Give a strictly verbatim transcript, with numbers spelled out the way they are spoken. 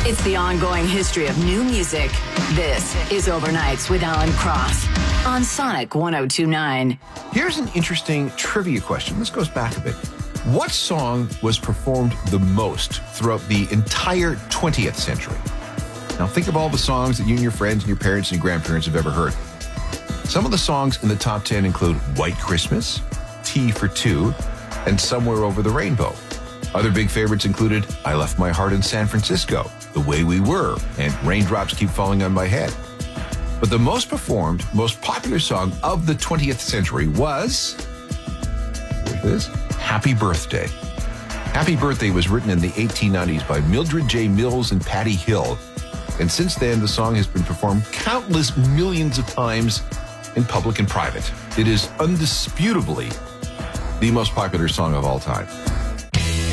It's the ongoing history of new music. This is Overnights with Alan Cross on Sonic one oh two point nine. Here's an interesting trivia question. This goes back a bit. What song was performed the most throughout the entire twentieth century? Now think of all the songs that you and your friends and your parents and your grandparents have ever heard. Some of the songs in the top ten include White Christmas, Tea for Two, and Somewhere Over the Rainbow. Other big favorites included I Left My Heart in San Francisco, The Way We Were, and Raindrops Keep Falling on My Head. But the most performed, most popular song of the twentieth century was, here it is, Happy Birthday. Happy Birthday was written in the eighteen nineties by Mildred J. Mills and Patty Hill. And since then, the song has been performed countless millions of times in public and private. It is undisputably the most popular song of all time.